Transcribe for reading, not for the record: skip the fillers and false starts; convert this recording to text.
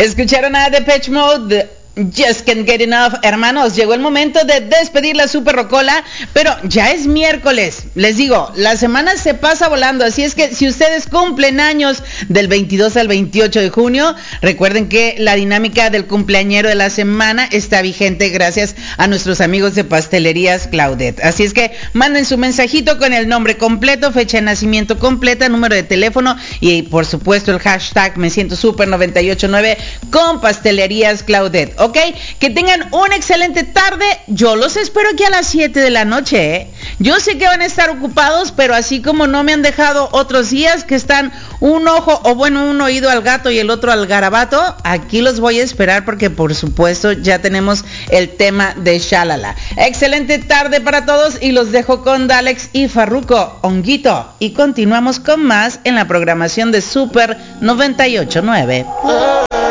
Escucharon a Depeche Mode, Just Can't Get Enough. Hermanos, llegó el momento de despedir la Super Rocola, pero ya es miércoles. Les digo, la semana se pasa volando, así es que si ustedes cumplen años del 22 al 28 de junio, recuerden que la dinámica del cumpleañero de la semana está vigente gracias a nuestros amigos de Pastelerías Claudette. Así es que manden su mensajito con el nombre completo, fecha de nacimiento completa, número de teléfono y por supuesto el hashtag Me Siento Super 989 con Pastelerías Claudette. ¿Ok? Que tengan una excelente tarde. Yo los espero aquí a las 7 de la noche, ¿eh? Yo sé que van a estar ocupados, pero así como no me han dejado otros días que están un ojo, o bueno, un oído al gato y el otro al garabato, aquí los voy a esperar porque por supuesto ya tenemos el tema de Shalala. Excelente tarde para todos y los dejo con Dalex y Farruko, Honguito. Y continuamos con más en la programación de Super 98.9.